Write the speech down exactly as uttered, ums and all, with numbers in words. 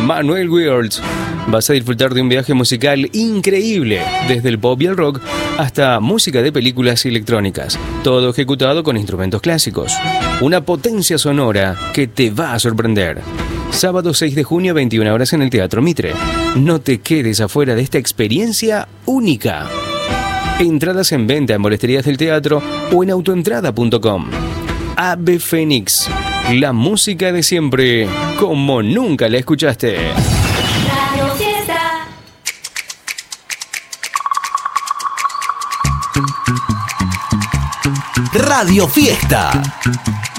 Manuel Wirtz. Vas a disfrutar de un viaje musical increíble, desde el pop y el rock hasta música de películas electrónicas, todo ejecutado con instrumentos clásicos. Una potencia sonora que te va a sorprender. Sábado seis de junio, veintiuna horas en el Teatro Mitre. No te quedes afuera de esta experiencia única. Entradas en venta en boleterías del teatro o en autoentrada punto com. Ave Fénix, la música de siempre, como nunca la escuchaste. Radio Fiesta. Radio Fiesta.